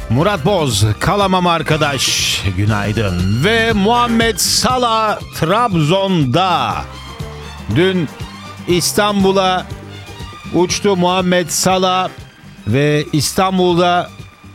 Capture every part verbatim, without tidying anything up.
Murat Boz, kalamam arkadaş, günaydın. Ve Muhammed Salah Trabzon'da. Dün İstanbul'a uçtu Muhammed Salah ve İstanbul'da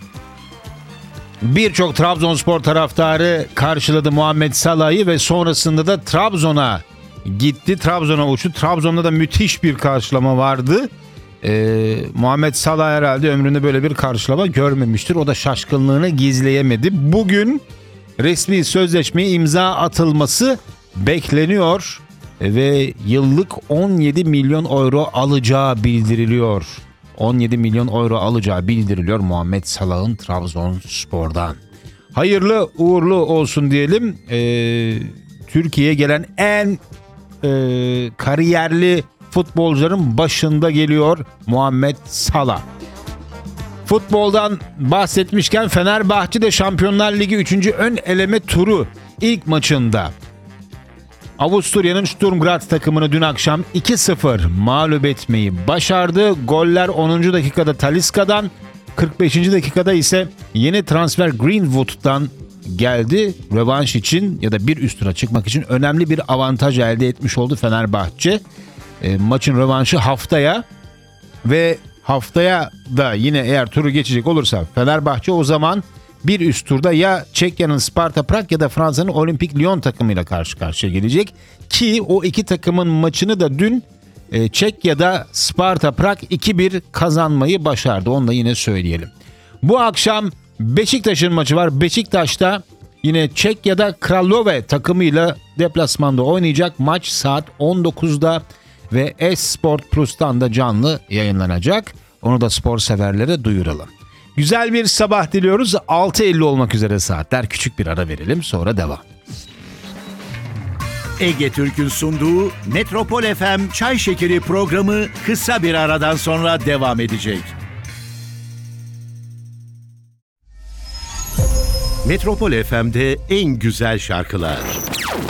birçok Trabzonspor taraftarı karşıladı Muhammed Salah'ı ve sonrasında da Trabzon'a gitti. Trabzon'a uçtu. Trabzon'da da müthiş bir karşılama vardı. Ee, Muhammed Salah herhalde ömründe böyle bir karşılama görmemiştir. O da şaşkınlığını gizleyemedi. Bugün resmi sözleşmeye imza atılması bekleniyor ve yıllık on yedi milyon euro alacağı bildiriliyor. on yedi milyon euro alacağı bildiriliyor Muhammed Salah'ın Trabzonspor'dan. Hayırlı uğurlu olsun diyelim. Ee, Türkiye'ye gelen en e, kariyerli futbolcuların başında geliyor Muhammed Salah. Futboldan bahsetmişken Fenerbahçe de Şampiyonlar Ligi üçüncü ön eleme turu ilk maçında Avusturya'nın Sturm Graz takımını dün akşam iki sıfır mağlup etmeyi başardı. Goller onuncu dakikada Talisca'dan, kırk beşinci dakikada ise yeni transfer Greenwood'dan geldi. Rövanş için ya da bir üst tura çıkmak için önemli bir avantaj elde etmiş oldu Fenerbahçe. E, maçın rövanşı haftaya ve haftaya da yine eğer turu geçecek olursa Fenerbahçe o zaman bir üst turda ya Çekya'nın Sparta Prag ya da Fransa'nın Olympique Lyon takımıyla karşı karşıya gelecek. Ki o iki takımın maçını da dün e, Çekya'da Sparta Prag iki bir kazanmayı başardı. Onu da yine söyleyelim. Bu akşam Beşiktaş'ın maçı var. Beşiktaş'ta yine Çekya'da Kralove takımıyla deplasmanda oynayacak. Maç saat on dokuzda ve Esport Plus'tan da canlı yayınlanacak. Onu da spor severlere duyuralım. Güzel bir sabah diliyoruz. altı elli olmak üzere saatler. Küçük bir ara verelim, sonra devam. Ege Türk'ün sunduğu Metropol F M Çay Şekeri programı kısa bir aradan sonra devam edecek. Metropol F M'de en güzel şarkılar.